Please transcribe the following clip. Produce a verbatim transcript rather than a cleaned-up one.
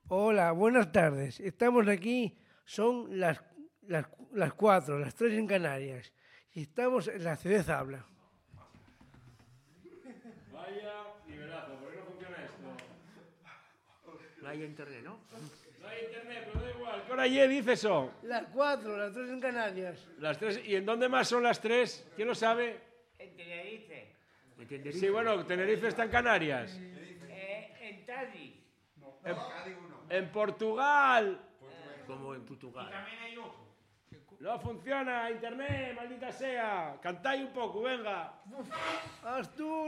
Hola, buenas tardes. Estamos aquí, son las, las, las cuatro, las tres en Canarias. Y estamos en la Ciudad Habla. Vaya nivelazo, ¿por qué no funciona esto? No hay internet, ¿no? No hay internet, pero da igual. ¿Qué hora ayer dice eso? Las cuatro, las tres en Canarias. Las tres. ¿Y en dónde más son las tres? ¿Quién lo sabe? En Tenerife, ¿En Tenerife? Sí, bueno, Tenerife está en Canarias. eh, en Cádiz. En, en Portugal. Como en Portugal. También hay otro. No funciona internet, maldita sea. Cantáis un poco, venga. Asturias.